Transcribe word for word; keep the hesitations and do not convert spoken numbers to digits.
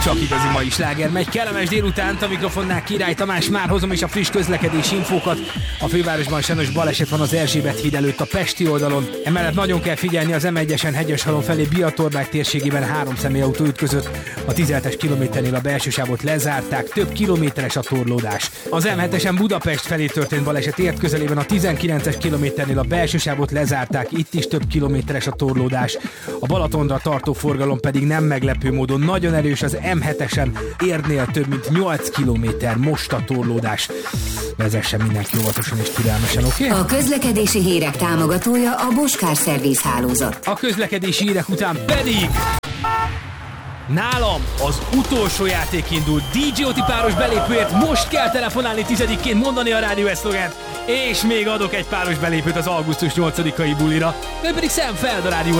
csak igazi mai sláger megy. Kellemes délutánt, a mikrofonnál Király Tamás, már hozom is a friss közlekedési infókat. A fővárosban sajnos baleset van az Erzsébet híd előtt a pesti oldalon. Emellett nagyon kell figyelni az em egyesen Hegyeshalom felé Biatorbák térségében három személyautó ütközött. A tizenhetes kilométernél a belső sávot lezárták, több kilométeres a torlódás. Az em hetesen Budapest felé történt baleset ért közelében a tizenkilences kilométernél a belső sávot lezárták, itt is több kilométeres a torlódás. A Balatonra tartó forgalom pedig nem meglepő módon nagyon erős, az em hetesen Érdnél több mint nyolc kilométer most a torlódás. Vezessen mindenki óvatosan és türelmesen, oké? Okay? A közlekedési hírek támogatója a Bosch Car Service hálózat. A közlekedési hírek után pedig nálam az utolsó játék indul. dé dzsé Oti páros belépőért most kell telefonálni tizedikként, mondani a rádió eszlogent, és még adok egy páros belépőt az augusztus nyolcadikai bulira, ő pedig Sam Feld, a rádió